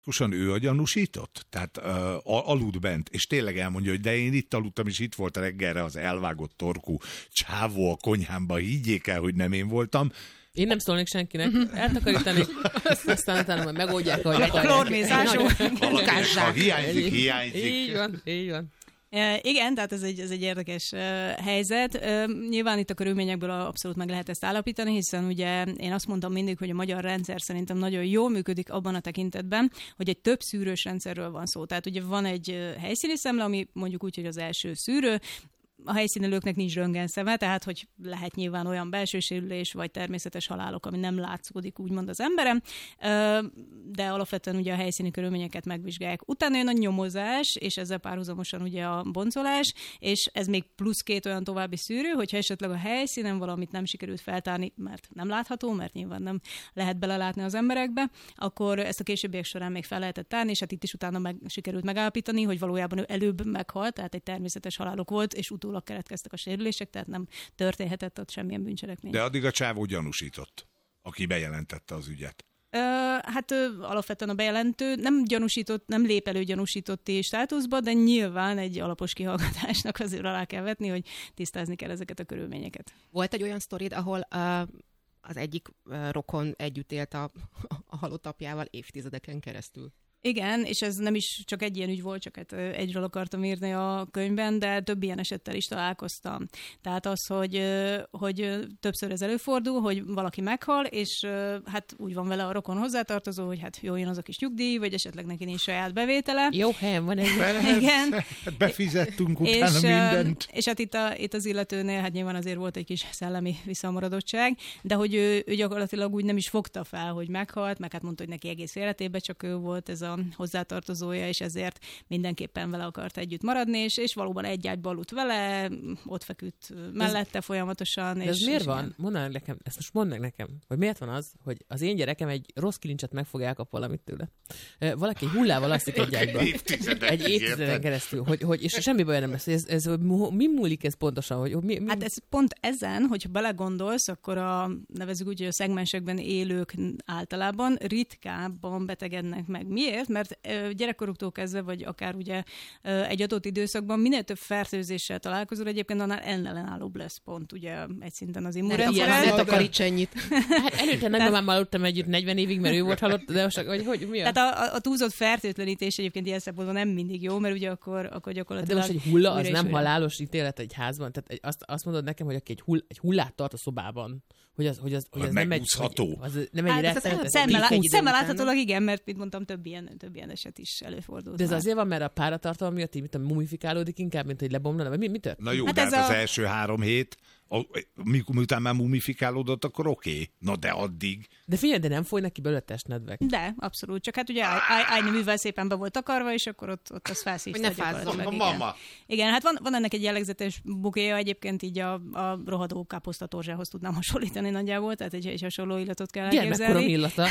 Pusan ő a gyanúsított? Tehát aludt bent, és tényleg elmondja, hogy de én itt aludtam, és itt volt reggelre az elvágott torkú csávó a konyhámba, higgyék el, hogy nem én voltam. Én nem szólnék senkinek, eltakarítanék, aztán utána majd megoldják, ahogy akarják. Klórmézású Ha hiányzik. Így van. Igen, tehát ez egy érdekes helyzet. Nyilván itt a körülményekből abszolút meg lehet ezt állapítani, hiszen ugye én azt mondtam mindig, hogy a magyar rendszer szerintem nagyon jól működik abban a tekintetben, hogy egy több szűrős rendszerről van szó. Tehát ugye van egy helyszíni szemle, ami mondjuk úgy, hogy az első szűrő, a helyszínelőknek nincs röntgenszeme, tehát hogy lehet nyilván olyan belső sérülés vagy természetes halálok, ami nem látszódik úgymond az emberem, de alapvetően ugye a helyszíni körülményeket megvizsgálják. Utána jön a nyomozás, és ezzel párhuzamosan ugye a boncolás, és ez még plusz 2 olyan további szűrő, hogyha esetleg a helyszínen valamit nem sikerült feltárni, mert nem látható, mert nyilván nem lehet belelátni az emberekbe, akkor ezt a későbbiek során még fel lehetett tárni, és hát itt is utána sikerült megállapítani, hogy valójában ő előbb meghalt, tehát egy természetes halálok volt, és utólag keletkeztek a sérülések, tehát nem történhetett ott semmilyen bűncselekmény. De addig a csávó gyanúsított, aki bejelentette az ügyet. Hát alapvetően a bejelentő nem gyanúsított, nem lép elő gyanúsítotti státuszba, de nyilván egy alapos kihallgatásnak azért alá kell vetni, hogy tisztázni kell ezeket a körülményeket. Volt egy olyan sztorid, ahol az egyik rokon együtt élt a halott apjával évtizedeken keresztül? Igen, és ez nem is csak egy ilyen ügy volt, csak hát egyről akartam írni a könyvben, de több ilyen esettel is találkoztam. Tehát az, hogy többször ez előfordul, hogy valaki meghal, és hát úgy van vele a rokon hozzátartozó, hogy hát jó, jön az a kis nyugdíj, vagy esetleg neki nincs saját bevétele. Jó helyen van egy. Igen. Befizettünk utána mindent. És hát itt az illetőnél hát nyilván azért volt egy kis szellemi visszamaradottság, de hogy ő gyakorlatilag úgy nem is fogta fel, hogy meghalt, meg hát mondta, hogy neki egész életében csak ő volt ez a hozzátartozója, és ezért mindenképpen vele akart együtt maradni, és valóban egy ágyba aludt vele, ott feküdt mellette folyamatosan. De ez miért van? Mondd nekem, ezt most mondd meg nekem, hogy miért van az, hogy az én gyerekem egy rossz kilincset meg fog elkap valamit tőle. Valaki hullával alszik egy ágyba. Egy évtizeden keresztül, és semmi baj nem lesz. Ez mi múlik ez pontosan? Hogy Hát ez pont ezen, hogyha belegondolsz, akkor nevezzük úgy, hogy a szegmensekben élők általában ritkábban betegednek meg. Miért? Mert gyerekkoruktól kezdve, vagy akár ugye egy adott időszakban minél több fertőzéssel találkozol, egyébként annál ellenállóbb lesz pont ugye egy szinten az immunrendszer. Ne takaríts ennyit. Hát előtte nagymamával aludtam együtt 40 évig, mert ő volt halott, de most, hogy mi a? Tehát a túlzott fertőtlenítés egyébként ilyen szempontból nem mindig jó, mert ugye akkor gyakorlatilag... De most egy hulla, az nem halálos ítélet egy házban? Tehát azt mondod nekem, hogy aki egy hullát tart a szobában, hogy az nem egy... Nem egy rettenetes... Szemmel láthatólag igen, mert mint mondtam, több ilyen eset is előfordult. De ez azért van, mert a páratartalom miatt így mumifikálódik inkább, mint hogy lebomlana, vagy mi történt? Na jó, hát de hát az első 3 hét, miután már mumifikálódott, akkor oké. Na de addig... De figyelj, de nem foly neki belőle testnedvek. De, abszolút. Csak hát ugye ágyneművel szépen be volt takarva, és akkor ott az felszívta. Hogy ne fázzon. Mama. Igen, hát van ennek egy jellegzetes bukéja, egyébként így a rohadó káposztatorzsához tudnám hasonlítani nagyjából, tehát egy hasonló illatot kell elképzelni. Gyermekkorom illata.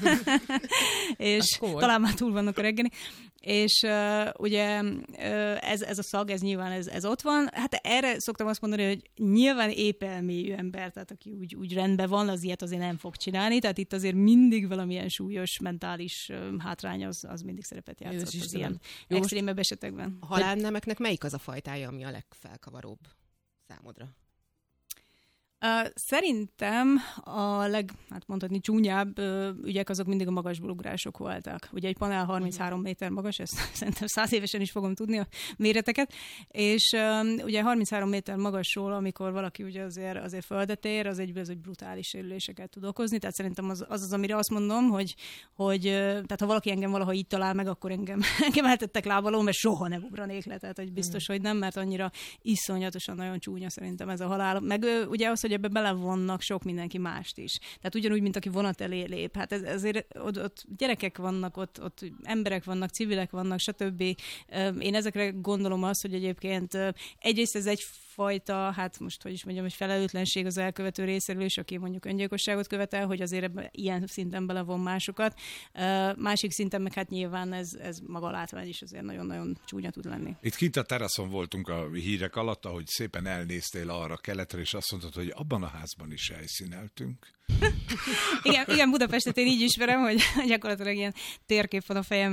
És talán már túl vannak a reggeli. És ugye ez a szag, ez nyilván ez ott van. Hát erre szoktam azt mondani, hogy nyilván épelmélyű ember, tehát aki úgy rendben van, az ilyet azért nem fog csinálni, tehát itt azért mindig valamilyen súlyos mentális hátrány az mindig szerepet játszott az ilyen extrémebb esetekben. A halálnemeknek melyik az a fajtája, ami a legfelkavaróbb számodra? Szerintem a hát mondhatni csúnyább ügyek azok mindig a magasból ugrások voltak. Ugye egy panel 33 méter magas, ezt szerintem 100 évesen is fogom tudni a méreteket, és ugye 33 méter magasról, amikor valaki ugye azért földet ér, az egy brutális sérüléseket tud okozni, tehát szerintem az, amire azt mondom, hogy tehát ha valaki engem valaha így talál meg, akkor engem eltettek lábaló, mert soha nem ugranék le, tehát hogy biztos, hogy nem, mert annyira iszonyatosan nagyon csúnya szerintem ez a halál. Meg ugye az, hogy ebbe belevonnak sok mindenki mást is. Tehát ugyanúgy, mint aki vonat elé lép. Hát ezért ott gyerekek vannak, ott emberek vannak, civilek vannak, stb. Én ezekre gondolom azt, hogy egyébként egyrészt ez egyfajta, hát most hogy is mondjam, hogy felelőtlenség az elkövető részéről is, aki mondjuk öngyilkosságot követel, hogy azért ilyen szinten belevon másokat. Másik szinten meg hát nyilván ez maga a látvány is azért nagyon-nagyon csúnya tud lenni. Itt kint a teraszon voltunk a hírek alatt, ahogy szépen elnéztél arra keletre, és azt mondtad, hogy abban a házban is helyszíneltünk. Igen, Budapestet én így ismerem, hogy gyakorlatilag ilyen térkép van a fejem